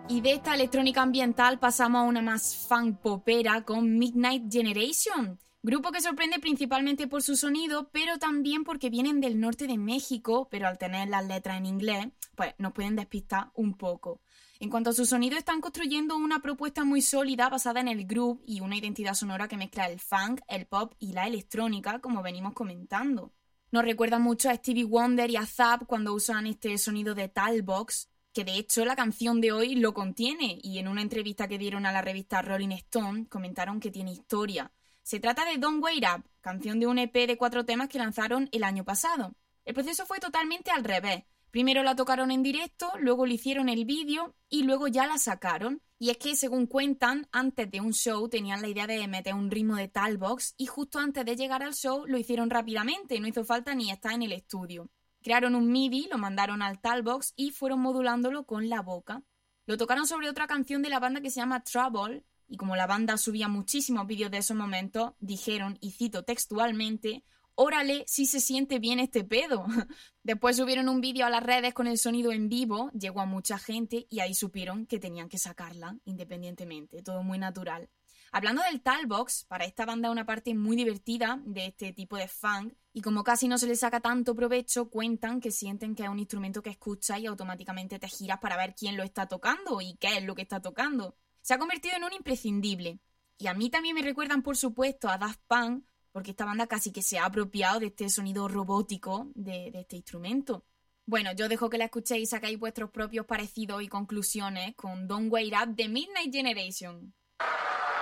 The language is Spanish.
Y de esta electrónica ambiental pasamos a una más funk popera con Midnight Generation, grupo que sorprende principalmente por su sonido, pero también porque vienen del norte de México, pero al tener las letras en inglés, pues nos pueden despistar un poco. En cuanto a su sonido, están construyendo una propuesta muy sólida basada en el groove y una identidad sonora que mezcla el funk, el pop y la electrónica, como venimos comentando. Nos recuerda mucho a Stevie Wonder y a Zapp cuando usan este sonido de Talkbox, que de hecho la canción de hoy lo contiene, y en una entrevista que dieron a la revista Rolling Stone comentaron que tiene historia. Se trata de Don't Wait Up, canción de un EP de 4 temas que lanzaron el año pasado. El proceso fue totalmente al revés. Primero la tocaron en directo, luego le hicieron el vídeo y luego ya la sacaron. Y es que, según cuentan, antes de un show tenían la idea de meter un ritmo de Talkbox y justo antes de llegar al show lo hicieron rápidamente, no hizo falta ni estar en el estudio. Crearon un MIDI, lo mandaron al Talkbox y fueron modulándolo con la boca. Lo tocaron sobre otra canción de la banda que se llama Trouble, y como la banda subía muchísimos vídeos de esos momentos, dijeron, y cito textualmente, ¡órale, sí se siente bien este pedo! Después subieron un vídeo a las redes con el sonido en vivo, llegó a mucha gente y ahí supieron que tenían que sacarla independientemente, todo muy natural. Hablando del Talkbox, para esta banda una parte muy divertida de este tipo de funk, y como casi no se le saca tanto provecho, cuentan que sienten que es un instrumento que escuchas y automáticamente te giras para ver quién lo está tocando y qué es lo que está tocando. Se ha convertido en un imprescindible. Y a mí también me recuerdan, por supuesto, a Daft Punk, porque esta banda casi que se ha apropiado de este sonido robótico de este instrumento. Bueno, yo dejo que la escuchéis y sacáis vuestros propios parecidos y conclusiones con Don't Wait Up de Midnight Generation.